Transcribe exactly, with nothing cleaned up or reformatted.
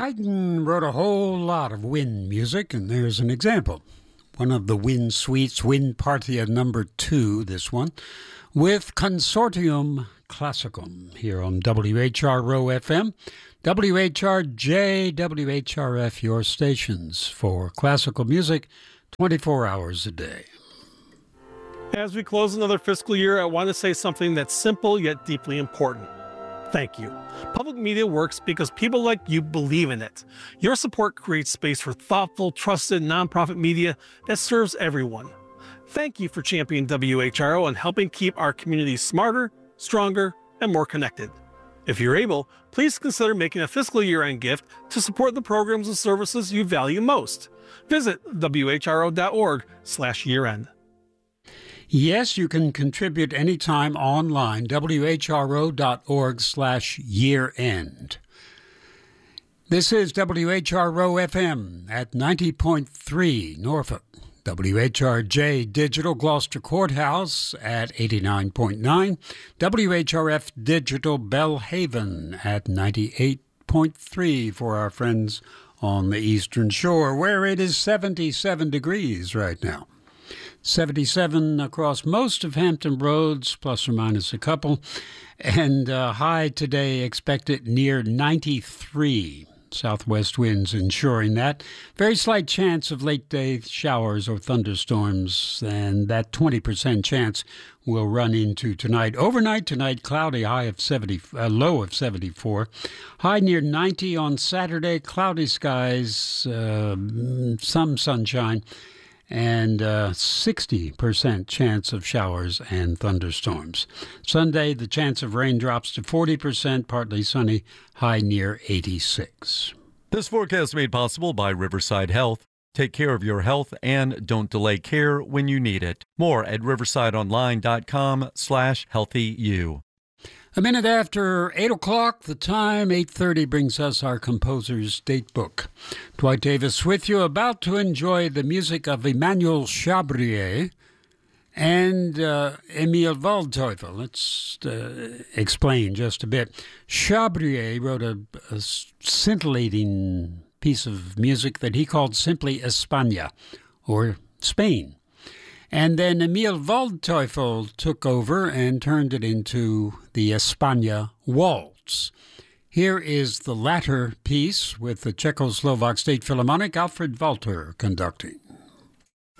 Haydn wrote a whole lot of wind music, and there's an example. One of the wind suites, Wind Parthia number two, this one, with Consortium Classicum here on W H R O F M, W H R J, W H R F, your stations for classical music twenty-four hours a day. As we close another fiscal year, I want to say something that's simple yet deeply important. Thank you. Public media works because people like you believe in it. Your support creates space for thoughtful, trusted, nonprofit media that serves everyone. Thank you for championing W H R O and helping keep our community smarter, stronger, and more connected. If you're able, please consider making a fiscal year-end gift to support the programs and services you value most. Visit W H R O dot org slash year-end. Yes, you can contribute anytime online, W H R O dot org slash year end. This is W H R O F M at ninety point three Norfolk, W H R J Digital Gloucester Courthouse at eighty-nine point nine, W H R F Digital Belhaven at ninety-eight point three for our friends on the Eastern Shore, where it is seventy-seven degrees right now. seventy-seven across most of Hampton Roads, plus or minus a couple, and uh, high today expected near ninety-three. Southwest winds ensuring that. Very slight chance of late-day showers or thunderstorms, and that twenty percent chance will run into tonight. Overnight tonight, cloudy, high of seventy, uh, low of seventy-four. High near ninety on Saturday, cloudy skies, uh, some sunshine, and uh, sixty percent chance of showers and thunderstorms. Sunday, the chance of rain drops to forty percent, partly sunny, high near eighty-six. This forecast made possible by Riverside Health. Take care of your health and don't delay care when you need it. More at riverside online dot com slash healthy you. A minute after eight o'clock, the time, eight thirty, brings us our composer's date book. Dwight Davis with you, about to enjoy the music of Emmanuel Chabrier and uh, Emil Waldteufel. Let's uh, explain just a bit. Chabrier wrote a, a scintillating piece of music that he called simply España, or Spain. And then Emil Waldteufel took over and turned it into the España Waltz. Here is the latter piece with the Czechoslovak State Philharmonic, Alfred Walter conducting.